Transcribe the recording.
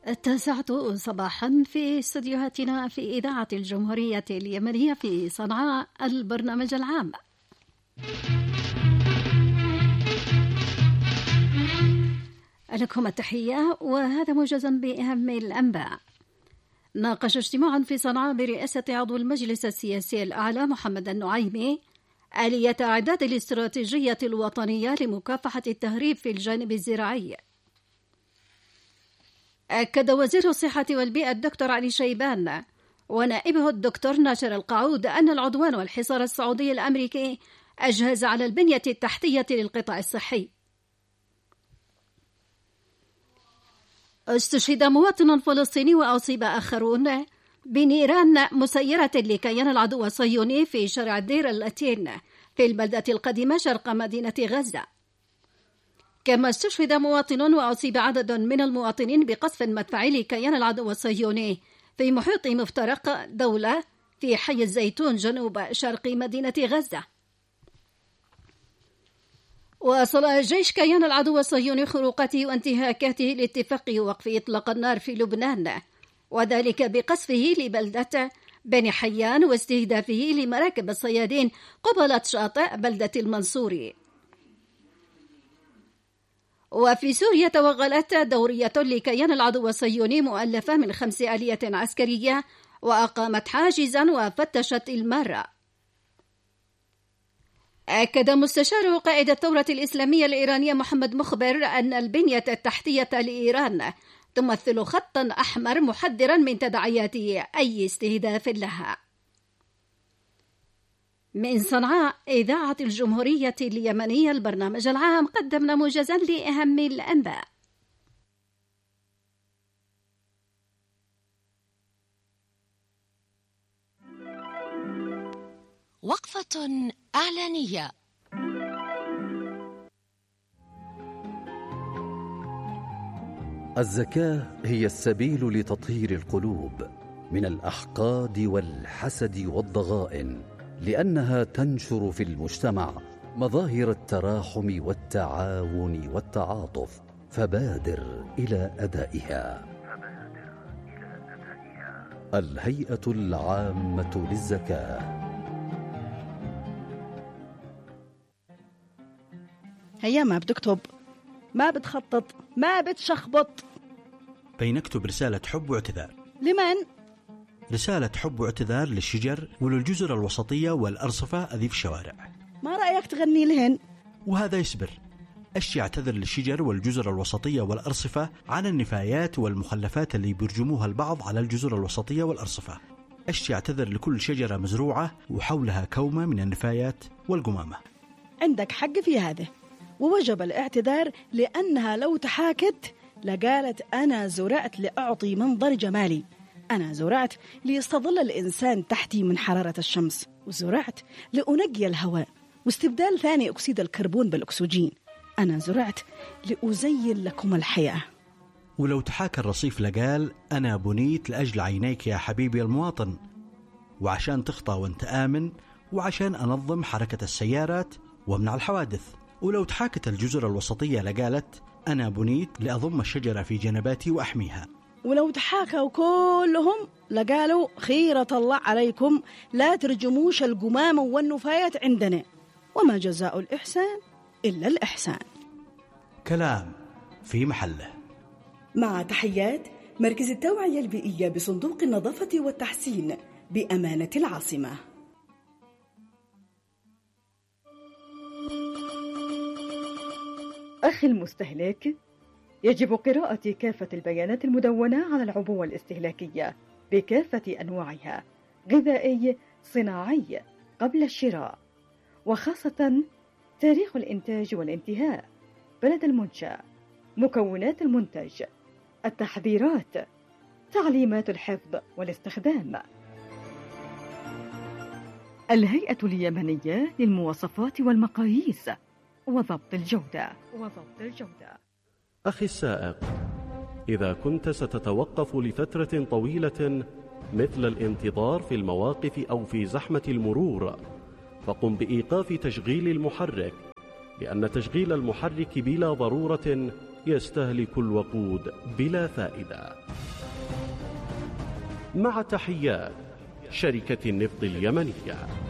9 صباحا في استديوهاتنا في إذاعة الجمهورية اليمنية في صنعاء، البرنامج العام. لكم التحية، وهذا موجز بأهم الأنباء. ناقش اجتماع في صنعاء برئاسة عضو المجلس السياسي الأعلى محمد النعيمي آلية إعداد الاستراتيجية الوطنية لمكافحة التهريب في الجانب الزراعي. أكد وزير الصحة والبيئة الدكتور علي شيبان ونائبه الدكتور ناشر القعود أن العدوان والحصار السعودي الأمريكي أجهز على البنية التحتية للقطاع الصحي. استشهد مواطن فلسطيني وأصيب آخرون بنيران مسيرة لكيان العدو الصهيوني في شارع دير اللاتين في البلدة القديمة شرق مدينة غزة. كما استشهد مواطن وأصيب عدد من المواطنين بقصف مدفعي لكيان العدو الصهيوني في محيط مفترق دولة في حي الزيتون جنوب شرق مدينة غزة. واصل جيش كيان العدو الصهيوني خروقاته وانتهاكاته لاتفاق وقف إطلاق النار في لبنان، وذلك بقصفه لبلدة بني حيان واستهدافه لمراكب الصيادين قبالة شاطئ بلدة المنصوري. وفي سوريا توغلت دورية لكيان العدو الصهيوني مؤلفة من 5 آلية عسكرية وأقامت حاجزا وفتشت المارة. أكد مستشار قائد الثورة الإسلامية الإيرانية محمد مخبر أن البنية التحتية لإيران تمثل خطا أحمر محذرا من تداعيات أي استهداف لها. من صنعاء إذاعة الجمهورية اليمنية البرنامج العام، قدمنا موجزا لأهم الأنباء. وقفة إعلانية. الزكاة هي السبيل لتطهير القلوب من الأحقاد والحسد والضغائن، لأنها تنشر في المجتمع مظاهر التراحم والتعاون والتعاطف، فبادر إلى أدائها. الهيئة العامة للزكاة. هيا ما بتكتب، ما بتخطط، ما بتشخبط. بينكتب رسالة حب واعتذار. لمن؟ رسالة حب واعتذار للشجر وللجزر الوسطية والأرصفة أذي في الشوارع. ما رأيك تغني لهن؟ وهذا يصبر. أشي اعتذر للشجر والجزر الوسطية والأرصفة عن النفايات والمخلفات اللي بيرجموها البعض على الجزر الوسطية والأرصفة. أشي اعتذر لكل شجرة مزروعة وحولها كومة من النفايات والقمامة. عندك حق في هذا، ووجب الاعتذار، لأنها لو تحاكت لقالت أنا زرعت لأعطي منظر جمالي، أنا زرعت ليستظل الإنسان تحتي من حرارة الشمس، وزرعت لأنقي الهواء واستبدال ثاني أكسيد الكربون بالأكسجين، أنا زرعت لأزين لكم الحياة. ولو تحاكى الرصيف لقال أنا بنيت لأجل عينيك يا حبيبي المواطن، وعشان تخطى وانت آمن، وعشان أنظم حركة السيارات وامنع الحوادث. ولو تحاكت الجزر الوسطية لقالت أنا بنيت لأضم الشجرة في جنباتي وأحميها. ولو تحاكوا كلهم لقالوا خيرة الله عليكم، لا ترجموش القمامة والنفايات عندنا، وما جزاء الإحسان إلا الإحسان. كلام في محله. مع تحيات مركز التوعية البيئية بصندوق النظافة والتحسين بأمانة العاصمة. أخي المستهلك، يجب قراءة كافة البيانات المدونة على العبوة الاستهلاكية بكافة أنواعها، غذائي، صناعي، قبل الشراء، وخاصة تاريخ الإنتاج والانتهاء، بلد المنشأ، مكونات المنتج، التحذيرات، تعليمات الحفظ والاستخدام. الهيئة اليمنية للمواصفات والمقاييس وضبط الجودة. أخي السائق، إذا كنت ستتوقف لفترة طويلة مثل الانتظار في المواقف أو في زحمة المرور، فقم بإيقاف تشغيل المحرك لأن تشغيل المحرك بلا ضرورة يستهلك الوقود بلا فائدة. مع تحيات شركة النفط اليمنية.